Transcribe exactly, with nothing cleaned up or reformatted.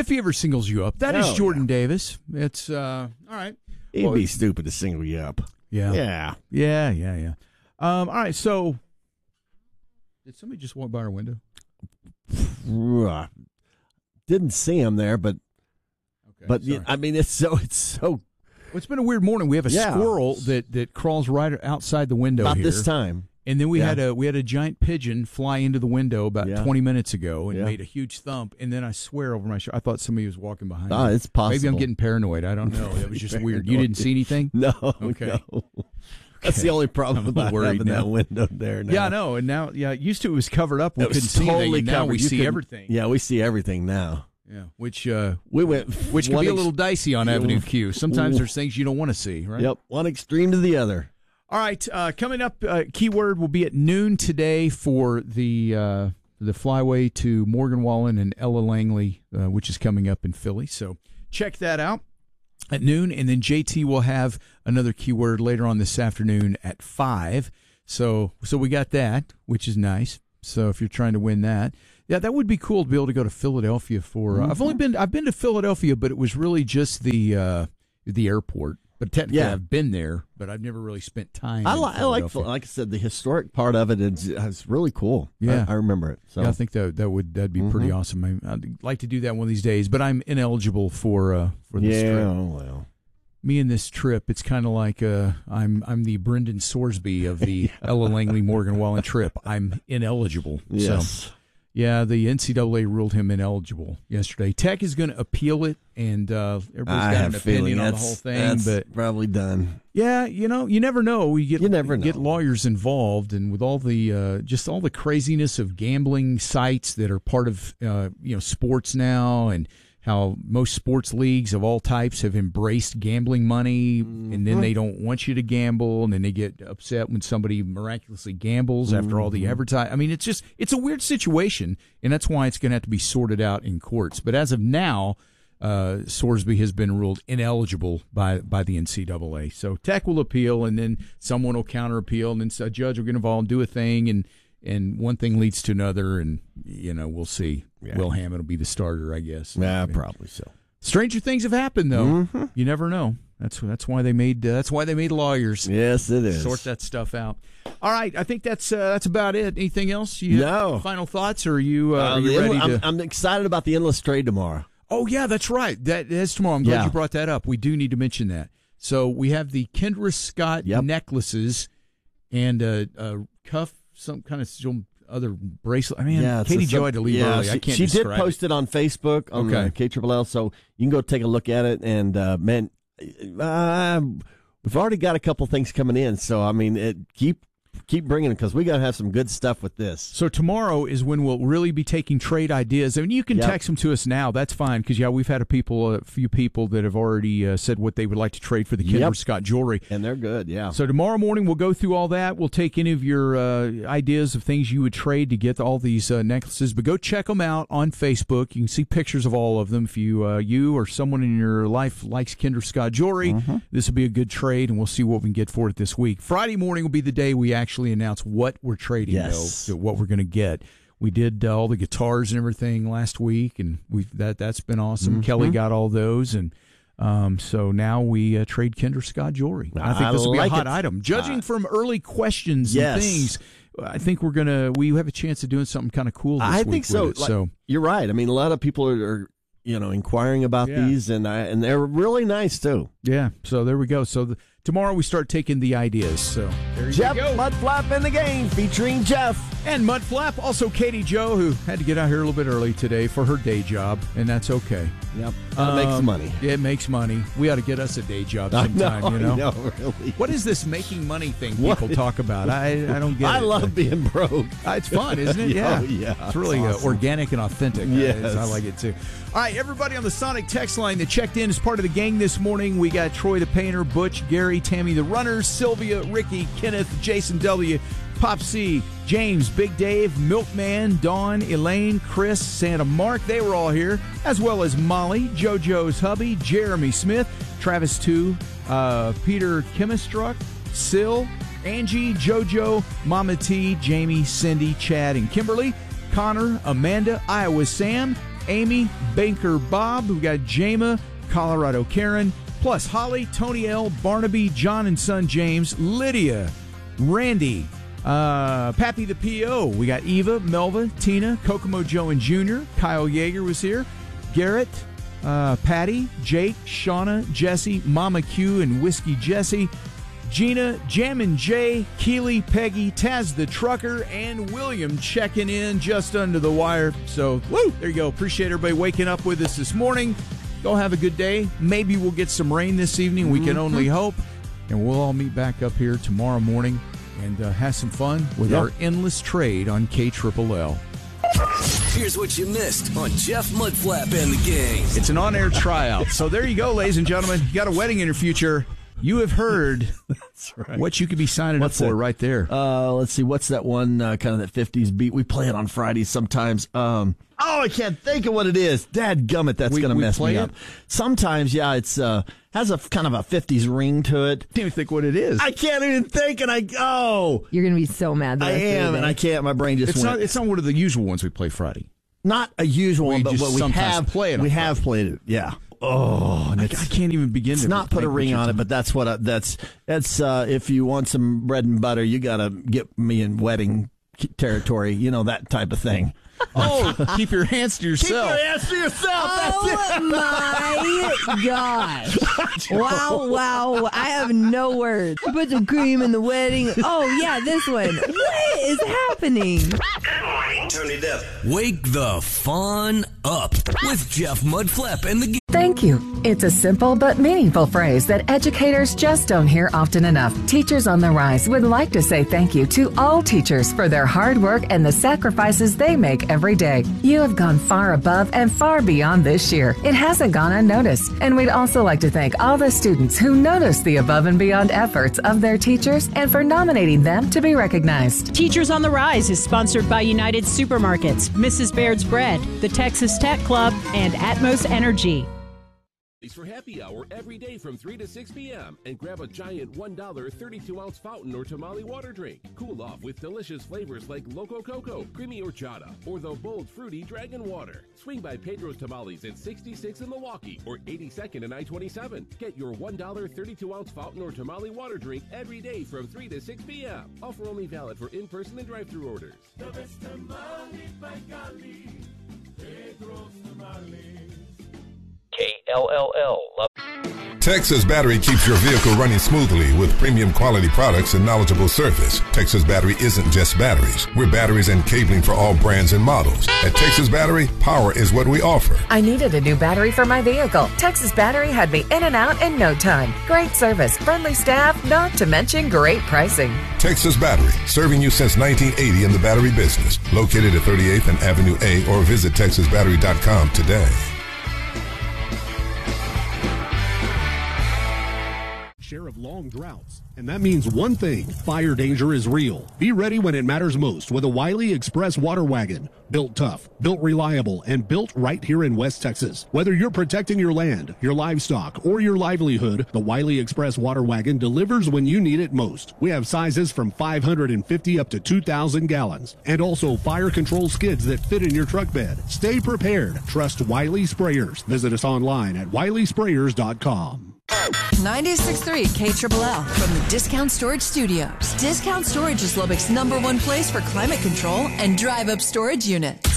if he ever singles you up. That oh, is Jordan yeah. Davis. It's, uh, all right. He'd well, be stupid to single you up. Yeah. Yeah. Yeah, yeah, yeah. Um, all right, so did somebody just walk by our window? Didn't see him there, but Okay, but sorry. I mean, it's so it's so Well, it's been a weird morning. We have a Yeah. squirrel that, that crawls right outside the window about here. this time. And then we Yeah. had a we had a giant pigeon fly into the window about Yeah. twenty minutes ago and Yeah. made a huge thump. And then I swear over my shoulder, I thought somebody was walking behind Ah, me. it's possible. Maybe I'm getting paranoid. I don't know. That was just weird. You didn't see anything? No. Okay. No. That's the only problem I'm a little about worried having now. that window there now. Yeah, I know. And now, yeah, used to it was covered up. We It was couldn't see totally anything. Now covered. we You see couldn't- everything. Yeah, we see everything now. Yeah, which uh, We went which can one be a ex- little dicey on Avenue Q. Sometimes there's things you don't want to see, right? Yep, one extreme to the other. All right, uh, coming up, uh, keyword will be at noon today for the uh, the flyway to Morgan Wallen and Ella Langley, uh, which is coming up in Philly. So check that out at noon, and then J T will have another keyword later on this afternoon at five. So so we got that, which is nice. So if you're trying to win that, yeah, that would be cool to be able to go to Philadelphia for. Uh, Mm-hmm. I've only been I've been to Philadelphia, but it was really just the uh, the airport. But technically, Yeah. I've been there, but I've never really spent time. I, in li- I like, Philadelphia. like I said, the historic part of it is, is really cool. Yeah. I, I remember it. So Yeah, I think that that would that'd be pretty Mhm. awesome. I, I'd like to do that one of these days, but I'm ineligible for uh, for this yeah, trip. oh, well, Me and this trip, it's kind of like uh, I'm I'm the Brendan Sorsby of the Ella Langley Morgan Wallen trip. I'm ineligible. yes. So, yeah, the N C double A ruled him ineligible yesterday. Tech is going to appeal it, and uh, everybody's I got have an a feeling opinion on the that's, whole thing. that's But probably done. yeah, you know, you never know. You get You never get know. lawyers involved, and with all the uh, just all the craziness of gambling sites that are part of uh, you know sports now, and how most sports leagues of all types have embraced gambling money, and then they don't want you to gamble, and then they get upset when somebody miraculously gambles after all the advertising. I mean, it's just it's a weird situation, and that's why it's going to have to be sorted out in courts. But as of now, uh, Sorsby has been ruled ineligible by by the N C double A. So Tech will appeal, and then someone will counter appeal, and then a judge will get involved and do a thing, and and one thing leads to another, and you know we'll see. Yeah. Will Hammond will be the starter, I guess. Yeah, I mean, probably so. stranger things have happened, though. Mm-hmm. You never know. That's that's why they made uh, that's why they made lawyers. Yes, it is. Sort that stuff out. All right, I think that's uh, that's about it. Anything else? You have No. final thoughts, or are you uh, Uh, are you the ready endless- to? I'm, I'm excited about the endless trade tomorrow. Oh, yeah, that's right. That is tomorrow. I'm glad Yeah. you brought that up. We do need to mention that. So we have the Kendra Scott Yep. necklaces and a, a cuff, some kind of some other bracelet. I mean, Yeah, it's Katie a- Joy had to leave yeah, early. She, I can't she did describe post it on Facebook on Okay. the K L L, so you can go take a look at it. And uh, man, uh, we've already got a couple things coming in. So I mean, it, keep keep bringing it because we got to have some good stuff with this. So tomorrow is when we'll really be taking trade ideas. I mean, you can Yep. text them to us now. That's fine because yeah, we've had a people, a few people that have already uh, said what they would like to trade for the Kendra Yep. Scott jewelry. And they're good, yeah. So tomorrow morning we'll go through all that. We'll take any of your uh, ideas of things you would trade to get all these uh, necklaces. But go check them out on Facebook. You can see pictures of all of them. If you uh, you or someone in your life likes Kendra Scott jewelry, Mm-hmm. this will be a good trade, and we'll see what we can get for it this week. Friday morning will be the day we actually announce what we're trading, Yes. though, what we're going to get. We did uh, all the guitars and everything last week, and we that that's been awesome. Mm-hmm. Kelly got all those, and um, so now we uh, trade Kendra Scott jewelry. I think I this will be like a hot it. item. Judging Uh, from early questions yes. and things, I think we're gonna we have a chance of doing something kind of cool. This I week think so. with it, Like, so you're right. I mean, a lot of people are, are you know, inquiring about Yeah. these, and I, and they're really nice too. yeah. So there we go. So the, tomorrow we start taking the ideas. So there you Jeff go. Mudflap in the game, featuring Jeff. And Mudflap, also Katie Joe, who had to get out here a little bit early today for her day job, and that's okay. Yep, that makes Um, money. It makes money. We ought to get us a day job I sometime, know, you know? I know, really. What is this making money thing What? people talk about? I I don't get I it. love being broke. Uh, It's fun, isn't it? Yeah, Yeah. oh, yeah, It's really it's uh, awesome. organic and authentic. Yes. I like it, too. All right, everybody on the Sonic text line that checked in as part of the gang this morning, we got Troy the Painter, Butch, Gary, Tammy the Runners, Sylvia, Ricky, Kenneth, Jason W., Pop C, James, Big Dave, Milkman, Dawn, Elaine, Chris, Santa Mark. They were all here, as well as Molly, JoJo's hubby, Jeremy Smith, Travis two, uh, Peter Chemistruck, Sil, Angie, JoJo, Mama T, Jamie, Cindy, Chad, and Kimberly, Connor, Amanda, Iowa Sam, Amy, Banker Bob. We got Jama, Colorado Karen, plus Holly, Tony L, Barnaby, John and son James, Lydia, Randy, uh, Pappy the P O. We got Eva, Melva, Tina, Kokomo Joe and Junior Kyle Yeager was here. Garrett, uh, Patty, Jake, Shauna, Jesse, Mama Q and Whiskey Jesse, Gina, Jammin' Jay, Keely, Peggy, Taz the Trucker, and William checking in just under the wire. So, woo, there you go. Appreciate everybody waking up with us this morning. Go have a good day. Maybe we'll get some rain this evening. We can only hope. And we'll all meet back up here tomorrow morning and uh, have some fun with yep. our endless trade on K L L L. Here's what you missed on Jeff Mudflap and the gang. It's an on-air tryout. So there you go, ladies and gentlemen. You got a wedding in your future. You have heard That's right. what you could be signing what's up for that? Right there. Uh, let's see. What's that one uh, kind of that fifties beat? We play it on Fridays sometimes. Um, oh, I can't think of what it is. Dadgummit, that's going to mess me up. It? Sometimes, yeah, it's uh, has a kind of a fifties ring to it. Can't even think what it is. I can't even think, and I oh, you're going to be so mad. The I am, and I can't. My brain just it's went. Not, it's not one of the usual ones we play Friday. Not a usual one, but what we have play it. We have played it. Yeah. Oh, and I, I can't even begin it's to not put a ring on it, but that's what I, that's that's uh, if you want some bread and butter, you gotta get me in wedding territory, you know, that type of thing. Oh, keep your hands to yourself. Keep your hands to yourself. Oh my gosh! Wow, wow! I have no words. Put some cream in the wedding. Oh yeah, this one. What is happening? Turn it up. Wake the fun up with Jeff Mudflap and the gang. Thank you. It's a simple but meaningful phrase that educators just don't hear often enough. Teachers on the Rise would like to say thank you to all teachers for their hard work and the sacrifices they make every day. You have gone far above and far beyond this year. It hasn't gone unnoticed. And we'd also like to thank all the students who noticed the above and beyond efforts of their teachers and for nominating them to be recognized. Teachers on the Rise is sponsored by United Supermarkets, Missus Baird's Bread, the Texas Tech Club, and Atmos Energy. For happy hour every day from three to six p.m. and grab a giant one dollar thirty-two ounce fountain or tamale water drink. Cool off with delicious flavors like Loco Coco, Creamy Horchata, or the bold fruity Dragon Water. Swing by Pedro's Tamales at sixty-six in Milwaukee or eighty-second and I twenty-seven. Get your one dollar thirty-two ounce fountain or tamale water drink every day from three to six p.m. Offer only valid for in-person and drive-thru orders. The best tamale by golly, Pedro's Tamales. K L L L. Texas Battery keeps your vehicle running smoothly with premium quality products and knowledgeable service. Texas Battery isn't just batteries. We're batteries and cabling for all brands and models. At Texas Battery, power is what we offer. I needed a new battery for my vehicle. Texas Battery had me in and out in no time. Great service, friendly staff, not to mention great pricing. Texas Battery, serving you since nineteen eighty in the battery business. Located at thirty-eighth and Avenue A or visit texas battery dot com today. Share of long droughts, and that means one thing: fire danger is real. Be ready when it matters most with a Wiley Express water wagon. Built tough, built reliable, and built right here in West Texas. Whether you're protecting your land, your livestock, or your livelihood, the Wiley Express water wagon delivers when you need it most. We have sizes from five hundred fifty up to two thousand gallons, and also fire control skids that fit in your truck bed. Stay prepared. Trust Wiley Sprayers. Visit us online at wiley sprayers dot com. ninety-six point three K L L L from the Discount Storage Studios. Discount Storage is Lubbock's number one place for climate control and drive-up storage unit.